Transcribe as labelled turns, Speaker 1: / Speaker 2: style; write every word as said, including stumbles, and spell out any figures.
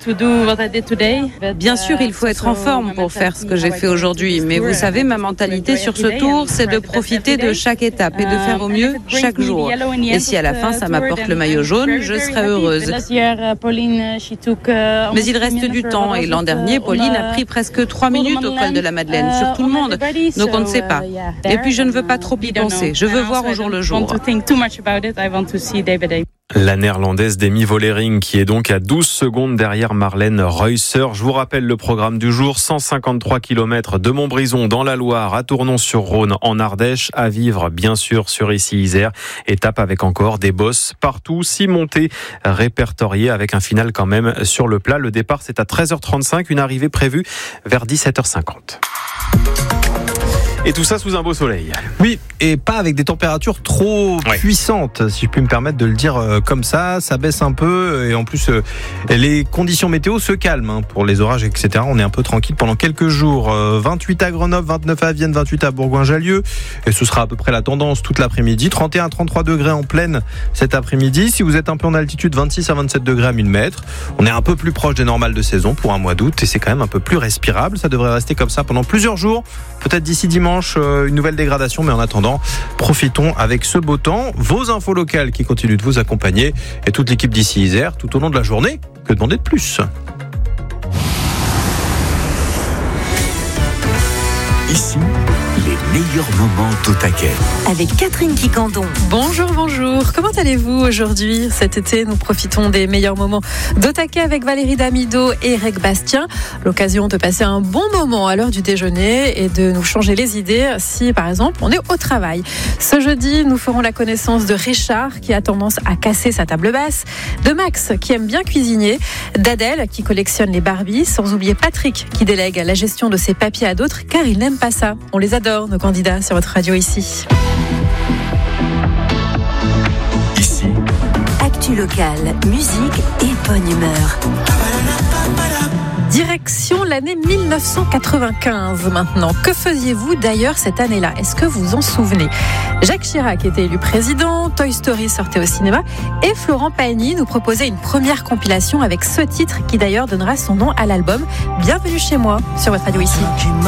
Speaker 1: Bien sûr, il faut être en forme pour faire ce que j'ai fait aujourd'hui, mais vous savez, ma mentalité sur ce tour, c'est de profiter de chaque étape et de faire au mieux chaque jour. Et si à la fin ça m'apporte le maillot jaune, je serai heureuse. Mais il reste du temps et l'an dernier, Pauline a pris presque trois minutes au col de la Madeleine, sur tout le monde, donc on ne sait pas. Et puis je ne veux pas trop y penser, je veux voir au jour le jour.
Speaker 2: La néerlandaise Demi Vollering qui est donc à douze secondes derrière Marlène Reusser. Je vous rappelle le programme du jour, cent cinquante-trois kilomètres de Montbrison dans la Loire à Tournon-sur-Rhône en Ardèche, à vivre bien sûr sur Issy-Isère. Étape avec encore des bosses partout, six montées répertoriées avec un final quand même sur le plat. Le départ c'est à treize heures trente-cinq, une arrivée prévue vers dix-sept heures cinquante. Et tout ça sous un beau soleil.
Speaker 3: Oui, et pas avec des températures trop ouais. puissantes, si je puis me permettre de le dire euh, comme ça. Ça baisse un peu et en plus, euh, les conditions météo se calment hein, pour les orages, et cetera. On est un peu tranquille pendant quelques jours. Euh, vingt-huit à Grenoble, vingt-neuf à Vienne, vingt-huit à Bourgoin-Jallieu. Et ce sera à peu près la tendance toute l'après-midi. trente et un à trente-trois degrés en pleine cet après-midi. Si vous êtes un peu en altitude, vingt-six à vingt-sept degrés à mille mètres. On est un peu plus proche des normales de saison pour un mois d'août et c'est quand même un peu plus respirable. Ça devrait rester comme ça pendant plusieurs jours. Peut-être d'ici dimanche, une nouvelle dégradation, mais en attendant, profitons avec ce beau temps. Vos infos locales qui continuent de vous accompagner et toute l'équipe d'Issy-Isère tout au long de la journée. Que demander de plus ?
Speaker 4: Ici, les meilleurs moments d'Otaquet.
Speaker 5: Avec Catherine Quicandon.
Speaker 6: Bonjour, bonjour. Comment allez-vous aujourd'hui ? Cet été, nous profitons des meilleurs moments d'Otaquet avec Valérie Damido et Eric Bastien. L'occasion de passer un bon moment à l'heure du déjeuner et de nous changer les idées si, par exemple, on est au travail. Ce jeudi, nous ferons la connaissance de Richard qui a tendance à casser sa table basse, de Max qui aime bien cuisiner, d'Adèle qui collectionne les Barbies, sans oublier Patrick qui délègue la gestion de ses papiers à d'autres car il n'aime pas ça. On les adore, nos candidats sur votre radio ici.
Speaker 4: Ici.
Speaker 5: Actu locale, musique et bonne humeur.
Speaker 6: Direction l'année dix-neuf cent quatre-vingt-quinze maintenant. Que faisiez-vous d'ailleurs cette année-là ? Est-ce que vous vous en souvenez ? Jacques Chirac était élu président, Toy Story sortait au cinéma et Florent Pagny nous proposait une première compilation avec ce titre qui d'ailleurs donnera son nom à l'album Bienvenue chez moi sur votre radio ici.